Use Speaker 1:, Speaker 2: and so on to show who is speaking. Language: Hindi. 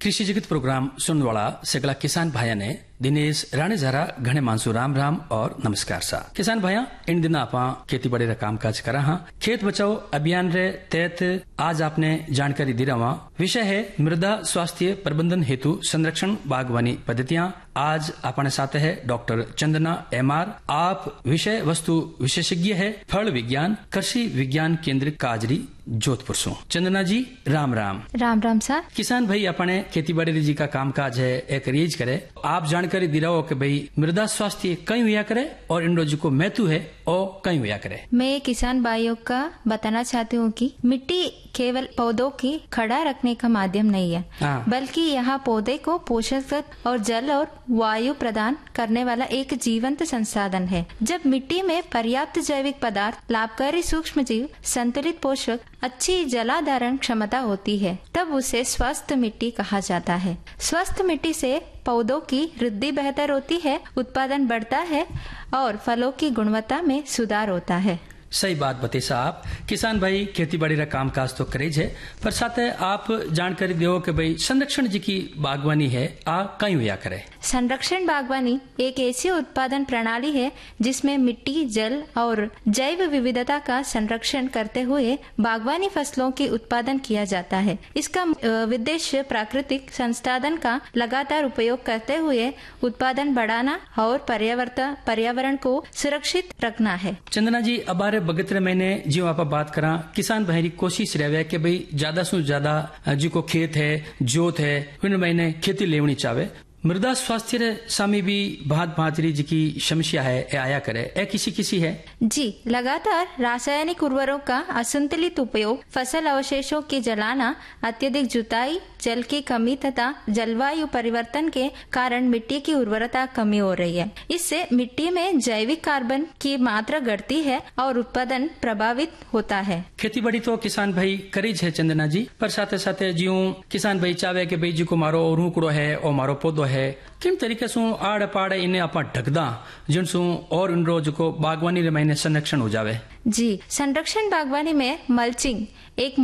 Speaker 1: कृषि जगत प्रोग्राम सुनने वाला सगला किसान भाइया ने दिनेश राणे जरा घने मानसू राम राम और नमस्कार सा। किसान भाइया इन दिन आप खेती बाड़ी का काम काज करा हाँ। खेत बचाओ अभियान रे तहत आज आपने जानकारी दी रहा विषय है मृदा स्वास्थ्य प्रबंधन हेतु संरक्षण बागवानी पद्धतियां। आज अपने साथ है डॉक्टर चंदना MR। आप विषय वस्तु विशेषज्ञ है फल विज्ञान कृषि विज्ञान केंद्र काजरी जोधपुर से। चंदना जी राम राम।
Speaker 2: राम राम सर।
Speaker 1: किसान भाई अपने खेती बाड़ी जी का काम काज है एक रीज करे। आप जानकारी दे रहा हो कि भाई मृदा स्वास्थ्य कहीं हुआ करे और इन रोज को महत्व है और कहीं हुआ करे।
Speaker 2: मैं किसान भाइयों का बताना चाहती हूँ कि मिट्टी केवल पौधों की खड़ा रखने का माध्यम नहीं है, बल्कि यहाँ पौधे को पोषक तत्व और जल और वायु प्रदान करने वाला एक जीवंत संसाधन है। जब मिट्टी में पर्याप्त जैविक पदार्थ, लाभकारी सूक्ष्म जीव, संतुलित पोषक, अच्छी जलाधारण क्षमता होती है, तब उसे स्वस्थ मिट्टी कहा जाता है। स्वस्थ मिट्टी से पौधों की वृद्धि बेहतर होती है, उत्पादन बढ़ता है और फलों की गुणवत्ता में सुधार होता है।
Speaker 1: सही बात बते साहब। किसान भाई खेती बाड़ी का काम काज तो करे है, पर साथ है आप जानकारी दो कि भाई संरक्षण जी की बागवानी है आ कहीं हुआ करे।
Speaker 2: संरक्षण बागवानी एक ऐसी उत्पादन प्रणाली है जिसमें मिट्टी, जल और जैव विविधता का संरक्षण करते हुए बागवानी फसलों की उत्पादन किया जाता है। इसका उद्देश्य प्राकृतिक संसाधन का लगातार उपयोग करते हुए उत्पादन बढ़ाना और पर्यावरण को सुरक्षित रखना है।
Speaker 1: चंदना जी अब बगत मैंने जो आप बात करा किसान भाई कोशिश रहे कि भाई ज्यादा से ज्यादा जी को खेत है जोत है उन मैंने खेती लेवनी चाहे। मृदा स्वास्थ्य रे सामी भी भात भातरी जी की समस्या है ए आया करे ए किसी है
Speaker 2: जी। लगातार रासायनिक उर्वरकों का असंतुलित उपयोग, फसल अवशेषों की जलाना, अत्यधिक जुताई, जल की कमी तथा जलवायु परिवर्तन के कारण मिट्टी की उर्वरता कमी हो रही है। इससे मिट्टी में जैविक कार्बन की मात्रा घटती है और उत्पादन प्रभावित होता है।
Speaker 1: खेती बाड़ी तो किसान भाई करीज है चंदना जी, पर साथ साथ ज्यों किसान भाई चाहे कि भाई जी को मारो रूकड़ो है और मारो पौधो है किन तरीके से आड़ पाड़ इन्हें आप ढकदा जिनसू और इन रोज को बागवानी रे महीने संरक्षण हो जावे।
Speaker 2: जी, संरक्षण बागवानी में मल्चिंग एक